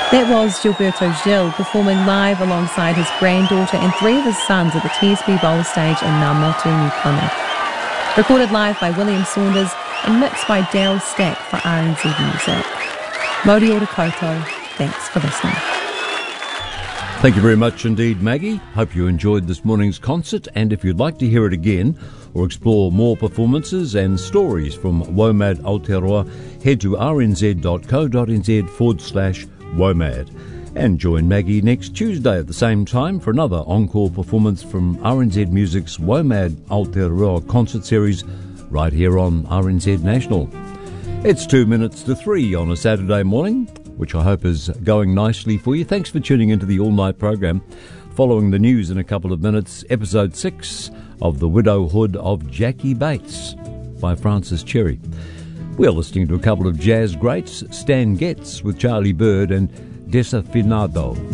That was Gilberto Gil performing live alongside his granddaughter and three of his sons at the TSB Bowl stage in Ngā New Plymouth. Recorded live by William Saunders and mixed by Daryl Stack for RNZ Music. Mōrī ora koutou. Thanks for listening. Thank you very much indeed, Maggie. Hope you enjoyed this morning's concert, and if you'd like to hear it again or explore more performances and stories from WOMAD Aotearoa, head to rnz.co.nz/WOMAD and join Maggie next Tuesday at the same time for another encore performance from RNZ Music's WOMAD Aotearoa concert series right here on RNZ National. It's 2 minutes to 3 on a Saturday morning, which I hope is going nicely for you. Thanks for tuning into the all-night program. Following the news in a couple of minutes, episode 6 of The Widowhood of Jackie Bates by Francis Cherry. We're listening to a couple of jazz greats, Stan Getz with Charlie Bird and Desafinado.